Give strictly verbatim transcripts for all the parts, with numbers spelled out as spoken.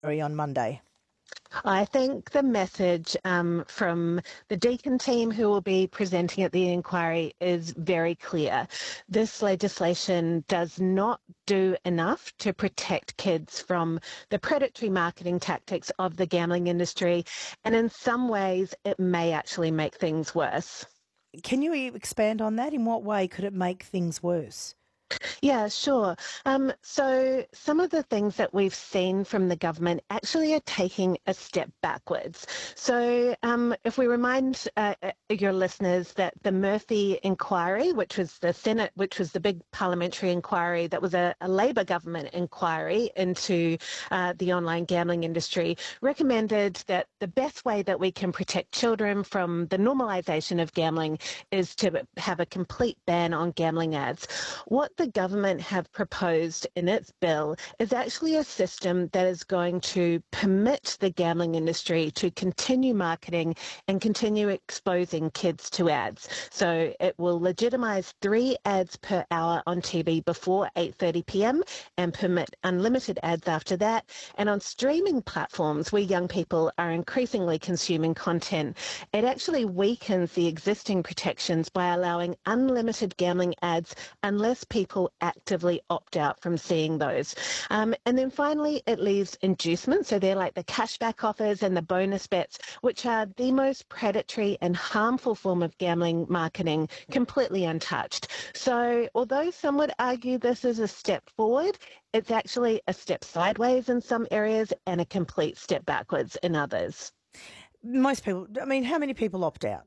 on Monday? I think the message um, from the Deakin team who will be presenting at the inquiry is very clear. This legislation does not do enough to protect kids from the predatory marketing tactics of the gambling industry, and in some ways it may actually make things worse. Can you expand on that? In what way could it make things worse? Yeah, sure. Um, so some of the things that we've seen from the government actually are taking a step backwards. So um, if we remind uh, your listeners that the Murphy inquiry, which was the Senate, which was the big parliamentary inquiry that was a, a Labor government inquiry into uh, the online gambling industry, recommended that the best way that we can protect children from the normalisation of gambling is to have a complete ban on gambling ads. What the government have proposed in its bill is actually a system that is going to permit the gambling industry to continue marketing and continue exposing kids to ads. So it will legitimise three ads per hour on T V before eight thirty p m and permit unlimited ads after that. And on streaming platforms where young people are increasingly consuming content, it actually weakens the existing protections by allowing unlimited gambling ads unless people actively opt out from seeing those. Um, and then finally, it leaves inducements. So they're like the cashback offers and the bonus bets, which are the most predatory and harmful form of gambling marketing, completely untouched. So although some would argue this is a step forward, it's actually a step sideways in some areas and a complete step backwards in others. Most people, I mean, how many people opt out?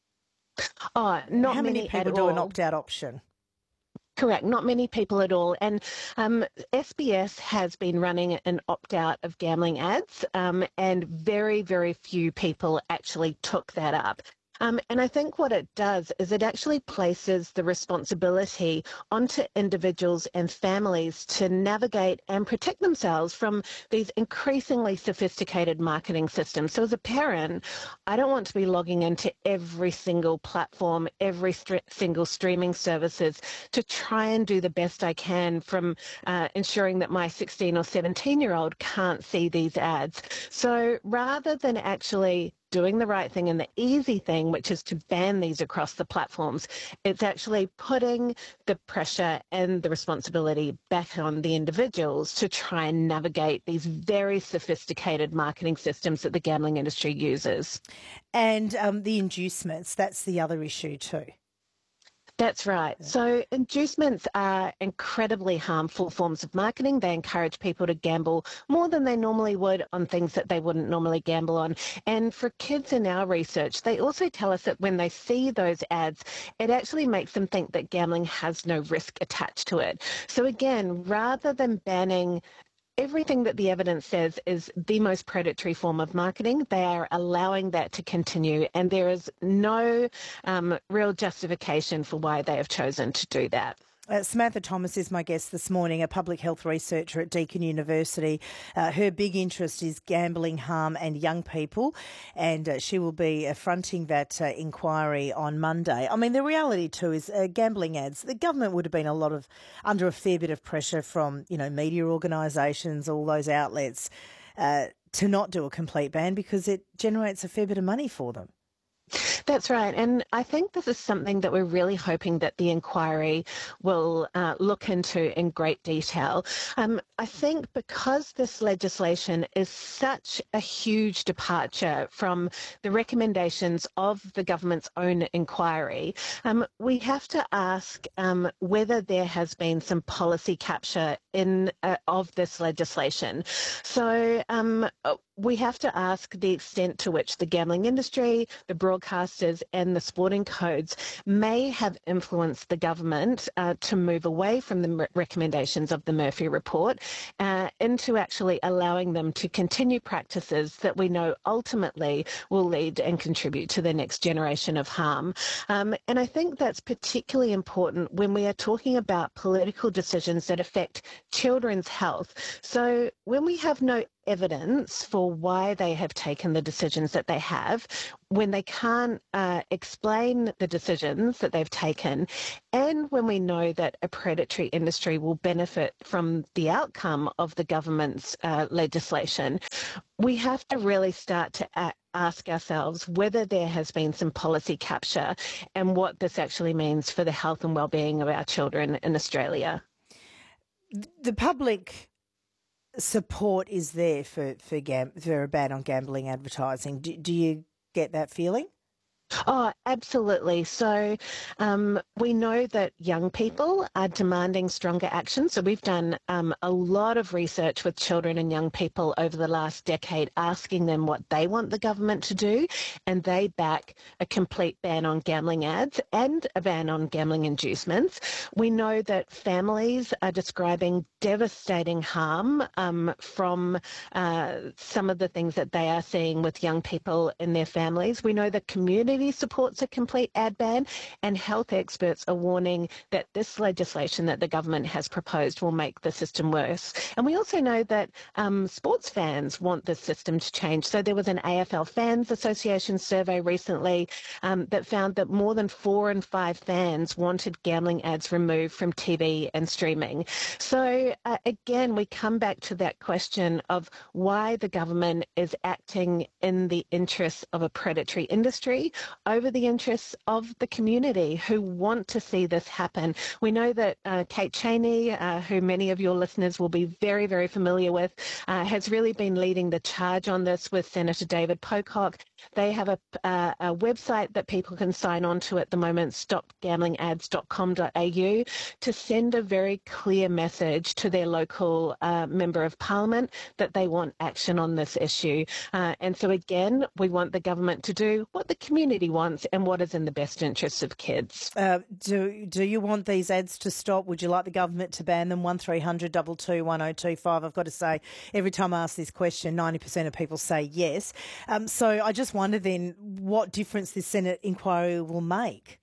Oh, not how many, many people at do all. an opt-out option? Correct, not many people at all. And um, S B S has been running an opt-out of gambling ads, um, and very, very few people actually took that up. Um, and I think what it does is it actually places the responsibility onto individuals and families to navigate and protect themselves from these increasingly sophisticated marketing systems. So as a parent, I don't want to be logging into every single platform, every st- single streaming services to try and do the best I can from uh, ensuring that my sixteen or seventeen year old can't see these ads. So rather than actually doing the right thing and the easy thing, which is to ban these across the platforms, it's actually putting the pressure and the responsibility back on the individuals to try and navigate these very sophisticated marketing systems that the gambling industry uses. And um, the inducements, that's the other issue too. That's right. So inducements are incredibly harmful forms of marketing. They encourage people to gamble more than they normally would on things that they wouldn't normally gamble on. And for kids in our research, they also tell us that when they see those ads, it actually makes them think that gambling has no risk attached to it. So again, rather than banning everything that the evidence says is the most predatory form of marketing, they are allowing that to continue, and there is no um, real justification for why they have chosen to do that. Uh, Samantha Thomas is my guest this morning, a public health researcher at Deakin University. Uh, her big interest is gambling harm and young people, and uh, she will be uh, fronting that uh, inquiry on Monday. I mean, the reality too is uh, gambling ads. The government would have been a lot of under a fair bit of pressure from, you know, media organisations, all those outlets, uh, to not do a complete ban because it generates a fair bit of money for them. That's right. And I think this is something that we're really hoping that the inquiry will uh, look into in great detail. Um, I think because this legislation is such a huge departure from the recommendations of the government's own inquiry, um, we have to ask um, whether there has been some policy capture in uh, of this legislation. So um, we have to ask the extent to which the gambling industry, the broadcasters and the sporting codes may have influenced the government uh, to move away from the recommendations of the Murphy report uh, into actually allowing them to continue practices that we know ultimately will lead and contribute to the next generation of harm. Um, and I think that's particularly important when we are talking about political decisions that affect children's health. So when we have no evidence for why they have taken the decisions that they have, when they can't uh, explain the decisions that they've taken, and when we know that a predatory industry will benefit from the outcome of the government's uh, legislation, we have to really start to act, ask ourselves whether there has been some policy capture and what this actually means for the health and well-being of our children in Australia. The public support is there for for, gam- for a ban on gambling advertising. Do, do you get that feeling? Oh, absolutely. So um, we know that young people are demanding stronger action. So we've done um, a lot of research with children and young people over the last decade, asking them what they want the government to do, and they back a complete ban on gambling ads and a ban on gambling inducements. We know that families are describing devastating harm um, from uh, some of the things that they are seeing with young people in their families. We know that community supports a complete ad ban, and health experts are warning that this legislation that the government has proposed will make the system worse. And we also know that um, sports fans want the system to change. So there was an A F L Fans Association survey recently um, that found that more than four in five fans wanted gambling ads removed from T V and streaming. So uh, again, we come back to that question of why the government is acting in the interests of a predatory industry over the interests of the community who want to see this happen. We know that uh, Kate Chaney, uh, who many of your listeners will be very, very familiar with, uh, has really been leading the charge on this with Senator David Pocock. They have a, uh, a website that people can sign on to at the moment, stop gambling ads dot com dot a u, to send a very clear message to their local uh, Member of Parliament that they want action on this issue. Uh, and so again, we want the government to do what the community wants and what is in the best interests of kids. Uh, do do you want these ads to stop? Would you like the government to ban them? one three hundred two two one oh two five. I've got to say, every time I ask this question, ninety percent of people say yes. Um, so I just wonder then what difference this Senate inquiry will make.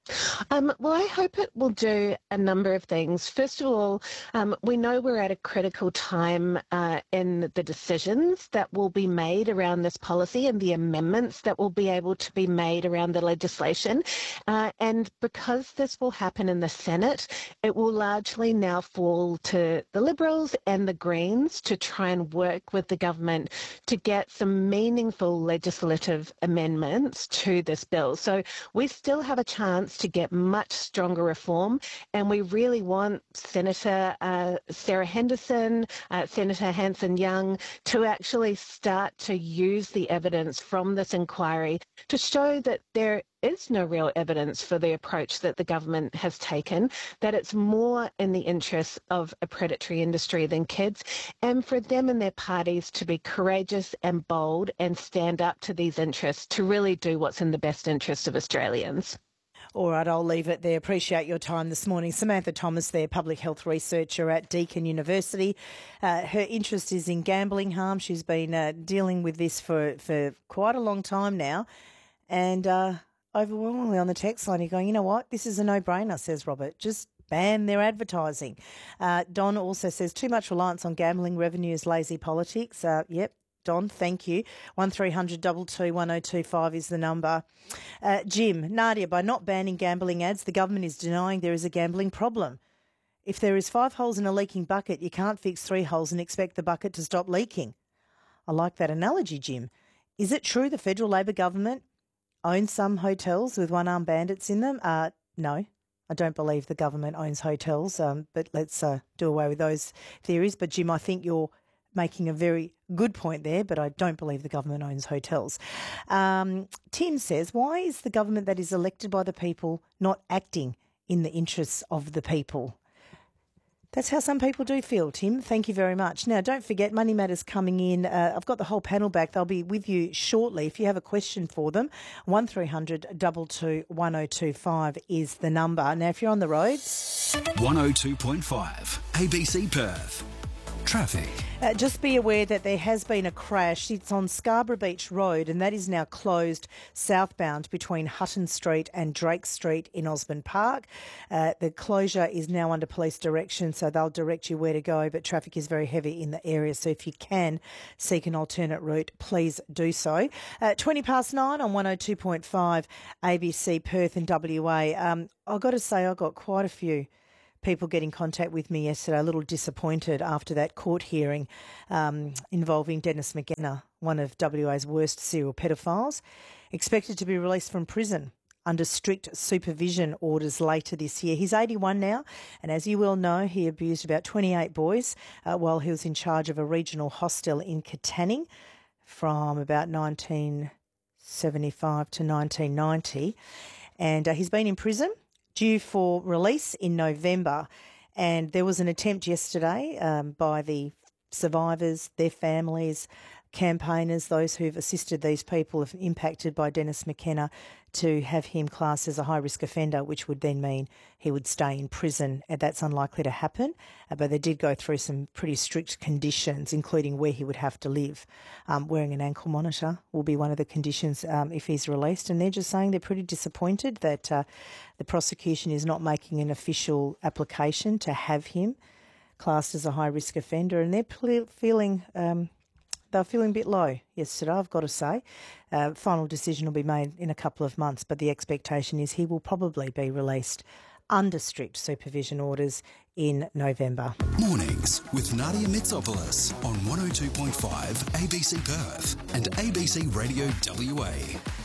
Um, well, I hope it will do a number of things. First of all, um, we know we're at a critical time uh, in the decisions that will be made around this policy and the amendments that will be able to be made around the legislation. Uh, and because this will happen in the Senate, it will largely now fall to the Liberals and the Greens to try and work with the government to get some meaningful legislative amendments to this bill. So we still have a chance to get much stronger reform, and we really want Senator uh, Sarah Henderson, uh, Senator Hanson-Young to actually start to use the evidence from this inquiry to show that there is no real evidence for the approach that the government has taken, that it's more in the interests of a predatory industry than kids, and for them and their parties to be courageous and bold and stand up to these interests to really do what's in the best interest of Australians. All right, I'll leave it there. Appreciate your time this morning. Samantha Thomas there, public health researcher at Deakin University. Uh, her interest is in gambling harm. She's been uh, dealing with this for, for quite a long time now. And uh, overwhelmingly on the text line, you're going, you know what, this is a no-brainer, says Robert. Just ban their advertising. Uh, Don also says too much reliance on gambling revenue is lazy politics. Uh, yep. Don, thank you. one three hundred two two one oh two five is the number. Uh, Jim, Nadia, by not banning gambling ads, the government is denying there is a gambling problem. If there is five holes in a leaking bucket, you can't fix three holes and expect the bucket to stop leaking. I like that analogy, Jim. Is it true the federal Labor government owns some hotels with one-armed bandits in them? Uh, no, I don't believe the government owns hotels, um, but let's uh, do away with those theories. But, Jim, I think you're making a very good point there, but I don't believe the government owns hotels. Um, Tim says, why is the government that is elected by the people not acting in the interests of the people? That's how some people do feel, Tim. Thank you very much. Now, don't forget, Money Matters coming in. Uh, I've got the whole panel back. They'll be with you shortly. If you have a question for them, one three hundred two two one oh two five is the number. Now, if you're on the roads... one oh two point five A B C Perth. Traffic. Uh, just be aware that there has been a crash. It's on Scarborough Beach Road and that is now closed southbound between Hutton Street and Drake Street in Osborne Park. Uh, the closure is now under police direction, so they'll direct you where to go, but traffic is very heavy in the area, so if you can seek an alternate route, please do so. Uh, twenty past nine on one oh two point five A B C Perth and W A. Um, I've got to say I got quite a few people get in contact with me yesterday, a little disappointed after that court hearing um, involving Dennis McKenna, one of W A's worst serial pedophiles, expected to be released from prison under strict supervision orders later this year. He's eighty-one now, and as you well know, he abused about twenty-eight boys uh, while he was in charge of a regional hostel in Katanning from about nineteen seventy-five to nineteen ninety. And uh, he's been in prison, due for release in November, and there was an attempt yesterday um, by the survivors, their families, campaigners, those who've assisted these people impacted by Dennis McKenna, to have him classed as a high-risk offender, which would then mean he would stay in prison. And that's unlikely to happen, uh, but they did go through some pretty strict conditions, including where he would have to live. Um, wearing an ankle monitor will be one of the conditions um, if he's released, and they're just saying they're pretty disappointed that uh, the prosecution is not making an official application to have him classed as a high-risk offender, and they're ple- feeling... Um, They were feeling a bit low yesterday, I've got to say. Uh, final decision will be made in a couple of months, but the expectation is he will probably be released under strict supervision orders in November. Mornings with Nadia Mitsopoulos on one oh two point five A B C Perth and A B C Radio W A.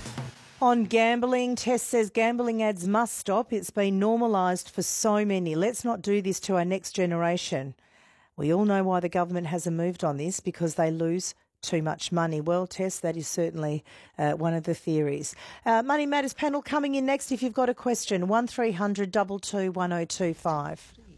On gambling, Tess says gambling ads must stop. It's been normalised for so many. Let's not do this to our next generation. We all know why the government hasn't moved on this, because they lose too much money. Well, Tess, that is certainly uh, one of the theories. Uh, Money Matters panel coming in next if you've got a question. one three hundred two two one oh two five.